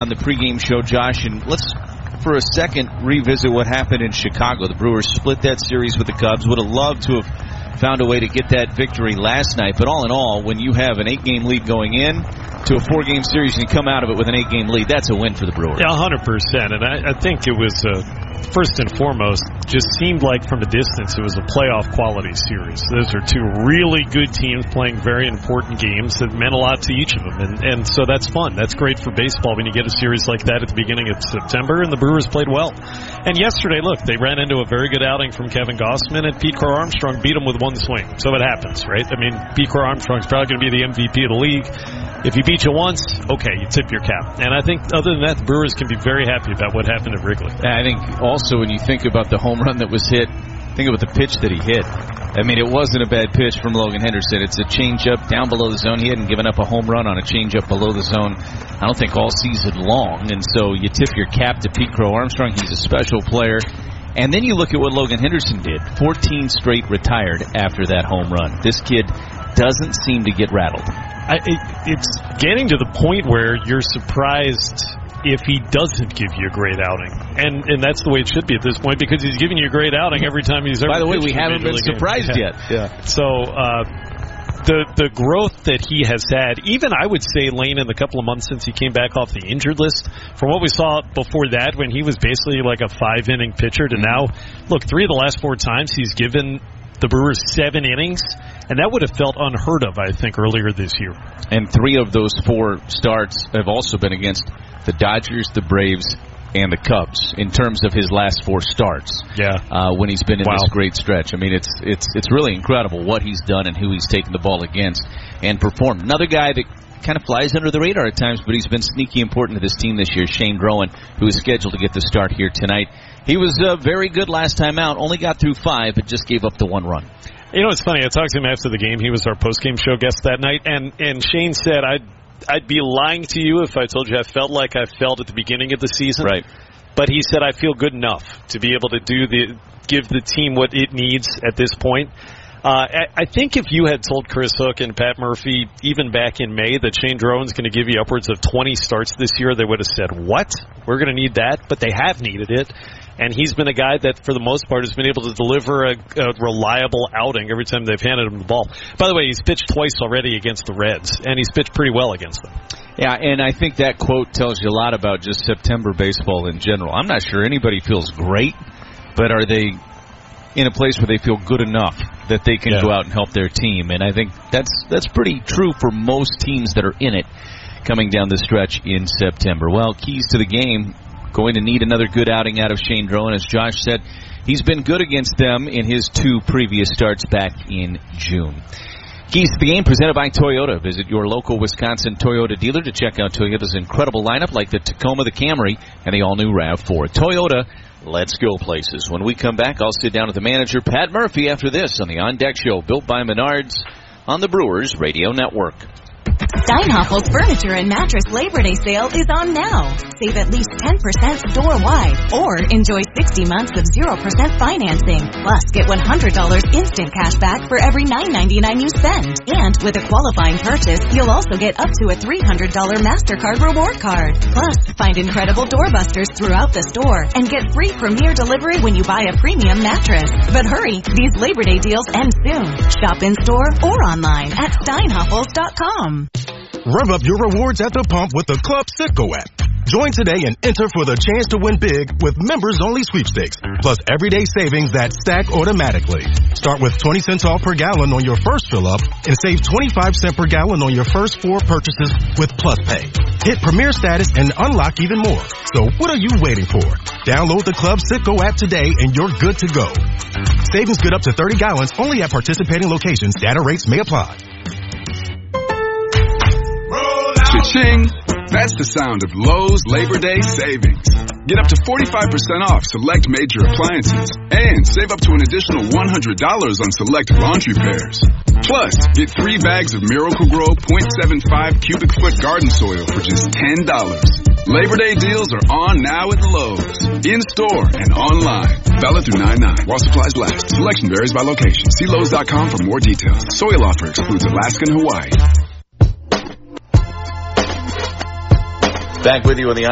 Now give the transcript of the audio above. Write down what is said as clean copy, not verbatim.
on the pregame show, Josh, and let's for a second revisit what happened in Chicago. The Brewers split that series with the Cubs. Would have loved to have found a way to get that victory last night, but all in all, when you have an 8-game lead going in to a 4-game series and you come out of it with an 8-game lead, that's a win for the Brewers. Yeah, 100%, and I think it was first and foremost, just seemed like from a distance it was a playoff quality series. Those are two really good teams playing very important games that meant a lot to each of them, and so that's fun. That's great for baseball when you get a series like that at the beginning of September, and the Brewers played well. And yesterday, look, they ran into a very good outing from Kevin Gausman, and Pete Crow Armstrong beat him with one swing. So it happens, right? I mean, Pete Crow Armstrong's probably going to be the MVP of the league. If he beat you once, okay, you tip your cap. And I think other than that, the Brewers can be very happy about what happened at Wrigley. I think also when you think about the home run that was hit, think about the pitch that he hit. I mean, it wasn't a bad pitch from Logan Henderson. It's a changeup down below the zone. He hadn't given up a home run on a changeup below the zone, I don't think, all season long. And so you tip your cap to Pete Crow Armstrong. He's a special player. And then you look at what Logan Henderson did. 14 straight retired after that home run. This kid doesn't seem to get rattled. It's getting to the point where you're surprised if he doesn't give you a great outing. And that's the way it should be at this point, because he's giving you a great outing every time he's ever. By the way, we haven't been surprised yet. Yeah. So the growth that he has had, even I would say, Lane, in the couple of months since he came back off the injured list, from what we saw before that when he was basically like a 5-inning pitcher to now, look, 3 of the last 4 times he's given the Brewers 7 innings, and that would have felt unheard of, I think, earlier this year. And 3 of those 4 starts have also been against the Dodgers, the Braves, and the Cubs in terms of his last 4 starts. Yeah, when he's been in this great stretch. I mean, it's really incredible what he's done and who he's taken the ball against and performed. Another guy that kind of flies under the radar at times, but he's been sneaky important to this team this year, Shane Drowan, who is scheduled to get the start here tonight. He was very good last time out, only got through 5, but just gave up the 1 run. You know, it's funny, I talked to him after the game. He was our post-game show guest that night, and Shane said, I'd be lying to you if I told you I felt like I felt at the beginning of the season. Right. But he said, I feel good enough to be able to give the team what it needs at this point. I think if you had told Chris Hook and Pat Murphy, even back in May, that Shane Drowan's going to give you upwards of 20 starts this year, they would have said, what? We're going to need that? But they have needed it. And he's been a guy that, for the most part, has been able to deliver a reliable outing every time they've handed him the ball. By the way, he's pitched twice already against the Reds, and he's pitched pretty well against them. Yeah, and I think that quote tells you a lot about just September baseball in general. I'm not sure anybody feels great, but are they in a place where they feel good enough that they can go out and help their team? And I think that's pretty true for most teams that are in it coming down the stretch in September. Well, keys to the game, going to need another good outing out of Shane Drowan. As Josh said, he's been good against them in his 2 previous starts back in June. Keys to the game presented by Toyota. Visit your local Wisconsin Toyota dealer to check out Toyota's incredible lineup like the Tacoma, the Camry, and the all-new RAV4. Toyota, let's go places. When we come back, I'll sit down with the manager, Pat Murphy, after this on the On Deck Show, built by Menards on the Brewers Radio Network. Steinhaffel's Furniture and Mattress Labor Day sale is on now. Save at least 10% store-wide or enjoy 60 months of 0% financing. Plus, get $100 instant cash back for every $9.99 you spend. And with a qualifying purchase, you'll also get up to a $300 MasterCard reward card. Plus, find incredible doorbusters throughout the store and get free premier delivery when you buy a premium mattress. But hurry, these Labor Day deals end soon. Shop in-store or online at steinhaffels.com. Rev up your rewards at the pump with the Club Citgo app. Join today and enter for the chance to win big with members-only sweepstakes, plus everyday savings that stack automatically. Start with 20 cents off per gallon on your first fill-up and save 25 cents per gallon on your first 4 purchases with Plus Pay. Hit Premier status and unlock even more. So what are you waiting for? Download the Club Citgo app today and you're good to go. Savings good up to 30 gallons only at participating locations. Data rates may apply. Cha-ching! That's the sound of Lowe's Labor Day savings. Get up to 45% off select major appliances and save up to an additional $100 on select laundry pairs. Plus, get 3 bags of Miracle-Gro 0.75 cubic foot garden soil for just $10. Labor Day deals are on now at Lowe's. In-store and online. Valid through 9/9 while supplies last. Selection varies by location. See Lowe's.com for more details. Soil offer excludes Alaska and Hawaii. Back with you on the